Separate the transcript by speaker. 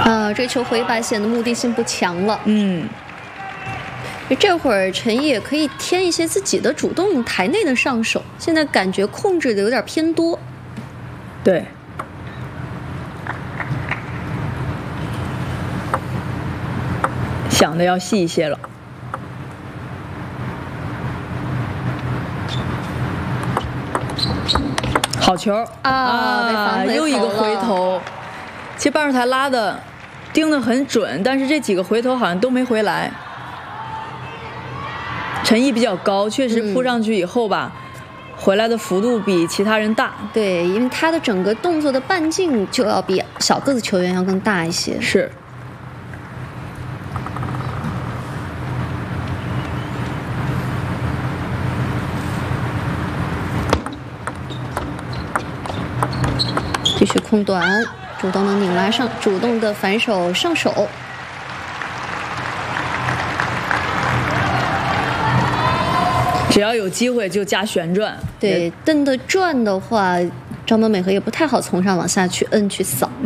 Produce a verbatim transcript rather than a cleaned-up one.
Speaker 1: 啊，这球回把显得目的性不强了。
Speaker 2: 嗯，
Speaker 1: 这会儿陈毅也可以添一些自己的主动台内的上手，现在感觉控制的有点偏多。
Speaker 2: 对。想的要细一些了。好球
Speaker 1: 啊！啊
Speaker 2: 又一个回头。其实半手台拉的盯得很准，但是这几个回头好像都没回来。陈毅比较高，确实扑上去以后吧，嗯、回来的幅度比其他人大。
Speaker 1: 对，因为他的整个动作的半径就要比小个子球员要更大一些。
Speaker 2: 是。
Speaker 1: 继续空短，主动的拧拉上，主动的反手上手。
Speaker 2: 只要有机会就加旋转。
Speaker 1: 对，蹬的转的话，张本美和也不太好从上往下去摁去扫。